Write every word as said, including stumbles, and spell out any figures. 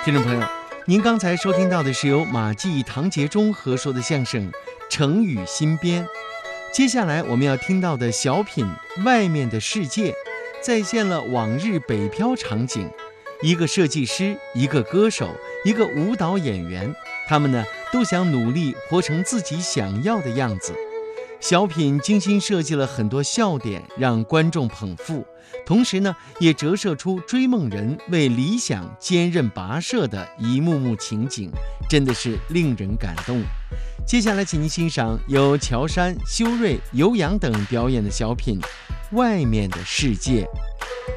听众朋友，您刚才收听到的是由马季、唐杰忠合说的相声《成语新编》。接下来我们要听到的小品《外面的世界》，再现了往日北漂场景。一个设计师，一个歌手，一个舞蹈演员，他们呢都想努力活成自己想要的样子。小品精心设计了很多笑点，让观众捧腹，同时呢，也折射出追梦人为理想坚韧跋涉的一幕幕情景，真的是令人感动。接下来，请您欣赏由乔杉、修睿、尤洋等表演的小品《外面的世界》。